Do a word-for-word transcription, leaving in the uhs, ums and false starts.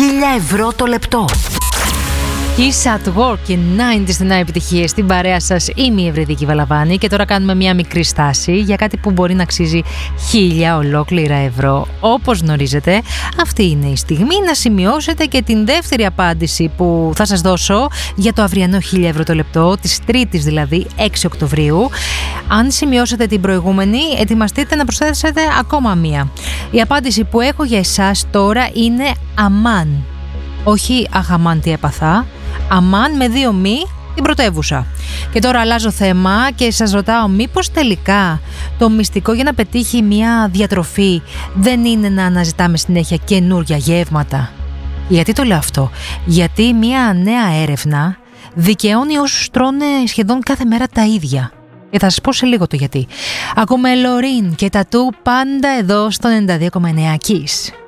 χίλια ευρώ το λεπτό. Kiss at Work και ενενήντα εννέα επιτυχίες στην παρέα σας. Είμαι η Ευρυδίκη Βαλαβάνη και τώρα κάνουμε μια μικρή στάση για κάτι που μπορεί να αξίζει χίλια ολόκληρα ευρώ. Όπως γνωρίζετε, αυτή είναι η στιγμή να σημειώσετε και την δεύτερη απάντηση που θα σας δώσω για το αυριανό χίλια ευρώ το λεπτό, της Τρίτης δηλαδή, έξι Οκτωβρίου. Αν σημειώσετε την προηγούμενη, ετοιμαστείτε να προσθέσετε ακόμα μία. Η απάντηση που έχω για εσάς τώρα είναι αμάν. Όχι αχαμάν τι έπαθα, αμάν με δύο μη, την πρωτεύουσα. Και τώρα αλλάζω θέμα και σας ρωτάω, μήπως τελικά το μυστικό για να πετύχει μια διατροφή δεν είναι να αναζητάμε συνέχεια καινούρια γεύματα? Γιατί το λέω αυτό? Γιατί μια νέα έρευνα δικαιώνει όσους τρώνε σχεδόν κάθε μέρα τα ίδια. Και θα σας πω σε λίγο το γιατί. Ακούμε Λωρίν και Τατού πάντα εδώ στο ενενήντα δύο κόμμα εννέα Kiss.